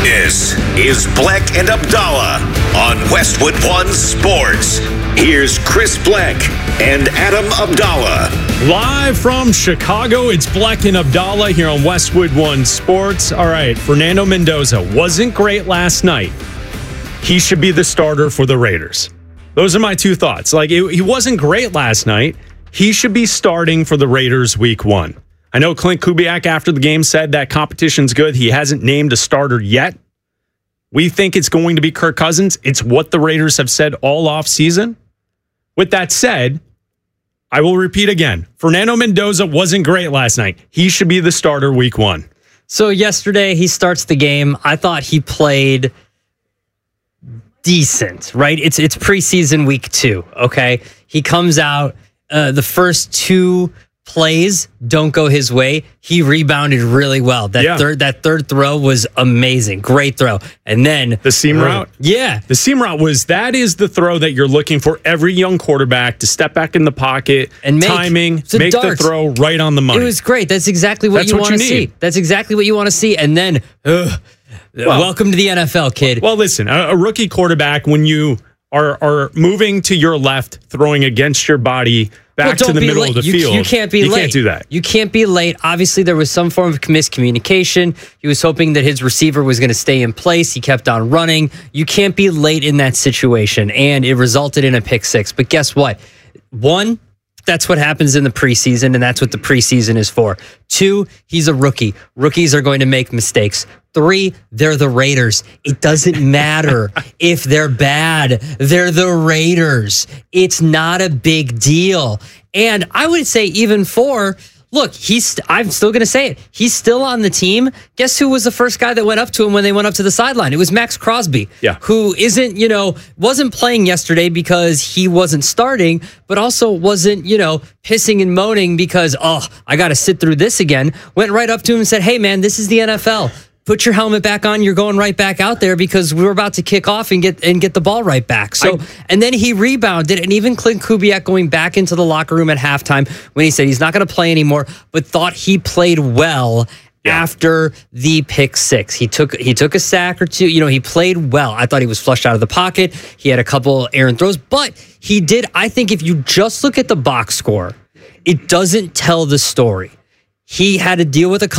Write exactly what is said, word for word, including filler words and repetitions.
This is Bleck and Abdallah on Westwood One Sports. Here's Chris Bleck and Adam Abdallah. Live from Chicago, it's Bleck and Abdallah here on Westwood One Sports. All right, Fernando Mendoza wasn't great last night. He should be the starter for the Raiders. Those are my two thoughts. Like, it, he wasn't great last night. He should be starting for the Raiders week one. I know Clint Kubiak after the game said that competition's good. He hasn't named a starter yet. We think it's going to be Kirk Cousins. It's what the Raiders have said all offseason. With that said, I will repeat again. Fernando Mendoza wasn't great last night. He should be the starter week one. So yesterday he starts the game. I thought he played decent, right? It's it's preseason week two, okay? He comes out, uh, the first two plays don't go his way. He rebounded really well. That yeah. third that third throw was amazing. Great throw. And then the seam uh, route? Yeah. The seam route was, that is the throw that you're looking for every young quarterback to step back in the pocket, and make, timing, make the throw right on the money. It was great. That's exactly what That's you what want to you see. need. That's exactly what you want to see. And then, ugh, well, welcome to the N F L, kid. Well, listen, a, a rookie quarterback, when you are are moving to your left, throwing against your body back well, to the middle late. of the you, field. You can't be you late. You can't do that. You can't be late. Obviously, there was some form of miscommunication. He was hoping that his receiver was going to stay in place. He kept on running. You can't be late in that situation, and it resulted in a pick six. But guess what? One, that's what happens in the preseason, and that's what the preseason is for. Two, he's a rookie. Rookies are going to make mistakes. Three, they're the Raiders. It doesn't matter if they're bad. They're the Raiders. It's not a big deal. And I would say even four, look, he's. I'm still going to say it. He's still on the team. Guess who was the first guy that went up to him when they went up to the sideline? It was Max Crosby, yeah. who isn't, you know, wasn't playing yesterday because he wasn't starting, but also wasn't, you know, pissing and moaning because, oh, I got to sit through this again. Went right up to him and said, hey, man, this is the N F L. Put your helmet back on. You're going right back out there because we're about to kick off and get and get the ball right back. So, I, and then he rebounded, and even Clint Kubiak going back into the locker room at halftime when he said he's not going to play anymore, but thought he played well yeah. after the pick six. He took he took a sack or two. You know, he played well. I thought he was flushed out of the pocket. He had a couple errant throws, but he did. I think if you just look at the box score, it doesn't tell the story. He had to deal with a